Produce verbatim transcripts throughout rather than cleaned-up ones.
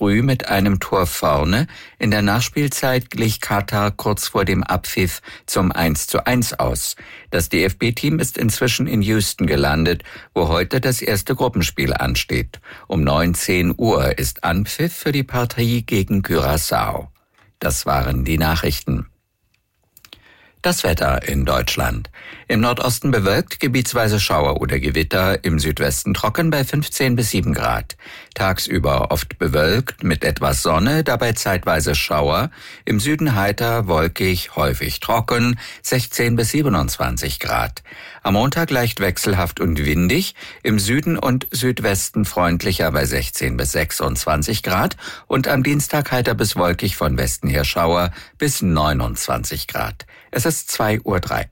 früh mit einem Tor vorne. In der Nachspielzeit glich Katar kurz vor dem Abpfiff zum eins zu eins aus. Das D F B-Team ist inzwischen in Houston gelandet, wo heute das erste Gruppenspiel ansteht. Um neunzehn Uhr ist Anpfiff für die Partie gegen Curaçao. Das waren die Nachrichten. Das Wetter in Deutschland. Im Nordosten bewölkt, gebietsweise Schauer oder Gewitter, im Südwesten trocken bei fünfzehn bis sieben Grad. Tagsüber oft bewölkt mit etwas Sonne, dabei zeitweise Schauer, im Süden heiter, wolkig, häufig trocken, sechzehn bis siebenundzwanzig Grad. Am Montag leicht wechselhaft und windig, im Süden und Südwesten freundlicher bei sechzehn bis sechsundzwanzig Grad und am Dienstag heiter bis wolkig, von Westen her Schauer bis neunundzwanzig Grad. Es ist zwei Uhr drei.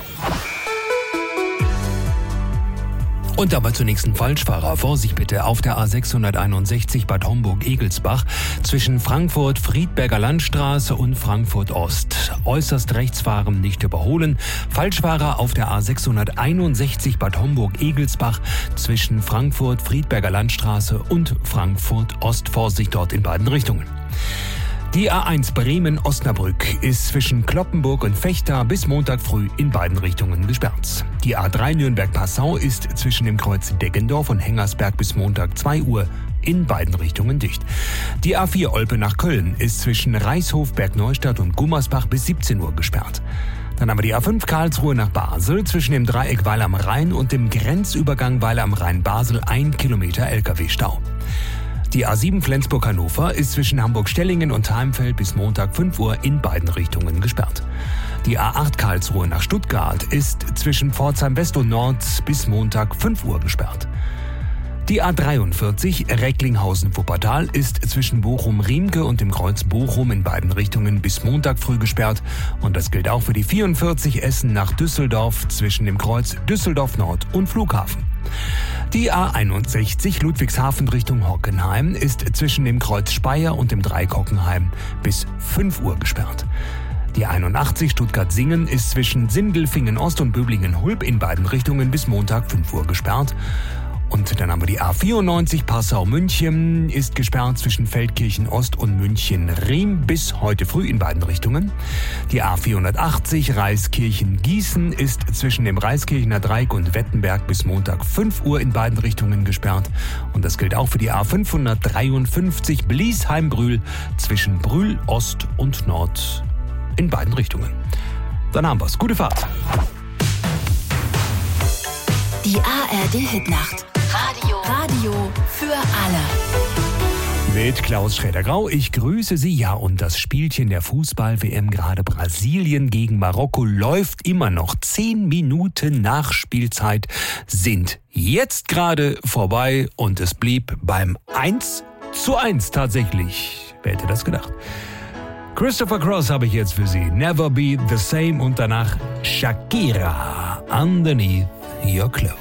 Und aber zur nächsten Falschfahrer. Vorsicht bitte auf der A sechshunderteinundsechzig Bad Homburg-Egelsbach zwischen Frankfurt-Friedberger Landstraße und Frankfurt-Ost. Äußerst rechts fahren, nicht überholen. Falschfahrer auf der A sechshunderteinundsechzig Bad Homburg-Egelsbach zwischen Frankfurt-Friedberger Landstraße und Frankfurt-Ost. Vorsicht dort in beiden Richtungen. Die A eins Bremen-Osnabrück ist zwischen Cloppenburg und Vechta bis Montag früh in beiden Richtungen gesperrt. Die A drei Nürnberg-Passau ist zwischen dem Kreuz Deggendorf und Hengersberg bis Montag zwei Uhr in beiden Richtungen dicht. Die A vier Olpe nach Köln ist zwischen Reichshof, Bergneustadt und Gummersbach bis siebzehn Uhr gesperrt. Dann haben wir die A fünf Karlsruhe nach Basel zwischen dem Dreieck Weil am Rhein und dem Grenzübergang Weil am Rhein-Basel ein Kilometer L K W-Stau. Die A sieben Flensburg-Hannover ist zwischen Hamburg-Stellingen und Heimfeld bis Montag fünf Uhr in beiden Richtungen gesperrt. Die A acht Karlsruhe nach Stuttgart ist zwischen Pforzheim West und Nord bis Montag fünf Uhr gesperrt. Die A dreiundvierzig Recklinghausen-Wuppertal ist zwischen Bochum-Riemke und dem Kreuz Bochum in beiden Richtungen bis Montag früh gesperrt. Und das gilt auch für die vierundvierzig Essen nach Düsseldorf zwischen dem Kreuz Düsseldorf Nord und Flughafen. Die A einundsechzig Ludwigshafen Richtung Hockenheim ist zwischen dem Kreuz Speyer und dem Dreieck Hockenheim bis fünf Uhr gesperrt. Die einundachtzig Stuttgart-Singen ist zwischen Sindelfingen-Ost und Böblingen-Hulb in beiden Richtungen bis Montag fünf Uhr gesperrt. Und dann haben wir die A vierundneunzig Passau-München, ist gesperrt zwischen Feldkirchen-Ost und München-Riem bis heute früh in beiden Richtungen. Die A vierhundertachtzig Reiskirchen-Gießen ist zwischen dem Reiskirchener Dreieck und Wettenberg bis Montag fünf Uhr in beiden Richtungen gesperrt. Und das gilt auch für die A fünfhundertdreiundfünfzig Bliesheim-Brühl zwischen Brühl Ost und Nord in beiden Richtungen. Dann haben wir's. Gute Fahrt. Die A R D-Hitnacht. Radio. Radio für alle. Mit Klaus Schroeder-Grau. Ich grüße Sie. Ja, und das Spielchen der Fußball-W M, gerade Brasilien gegen Marokko, läuft immer noch. Zehn Minuten Nachspielzeit sind jetzt gerade vorbei und es blieb beim eins zu eins tatsächlich. Wer hätte das gedacht? Christopher Cross habe ich jetzt für Sie. Never Be the Same und danach Shakira. Underneath Your Clothes.